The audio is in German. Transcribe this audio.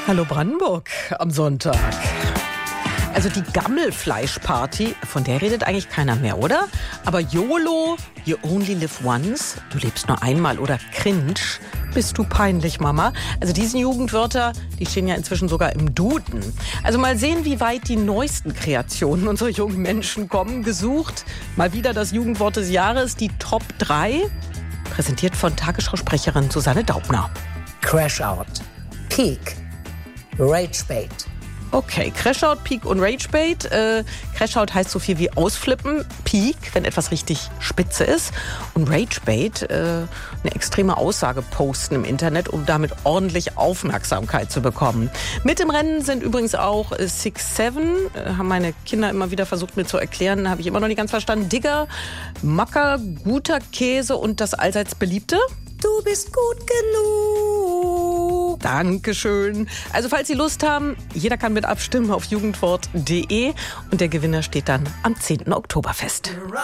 Hallo Brandenburg am Sonntag. Also die Gammelfleischparty, von der redet eigentlich keiner mehr, oder? Aber YOLO, you only live once, du lebst nur einmal, oder Cringe, bist du peinlich, Mama? Also diese Jugendwörter, die stehen ja inzwischen sogar im Duden. Also mal sehen, wie weit die neuesten Kreationen unserer jungen Menschen kommen. Gesucht, mal wieder das Jugendwort des Jahres, die Top 3, präsentiert von Tagesschausprecherin Susanne Daubner. Crashout, Peak, Ragebait. Okay, Crashout, Peak und Ragebait. Crashout heißt so viel wie ausflippen. Peak, wenn etwas richtig spitze ist. Und Ragebait, eine extreme Aussage posten im Internet, um damit ordentlich Aufmerksamkeit zu bekommen. Mit im Rennen sind übrigens auch 6-7. Haben meine Kinder immer wieder versucht mir zu erklären, habe ich immer noch nicht ganz verstanden. Digger, Macker, guter Käse und das allseits beliebte: Du bist gut genug. Dankeschön. Also falls Sie Lust haben, jeder kann mit abstimmen auf jugendwort.de und der Gewinner steht dann am 10. Oktober fest.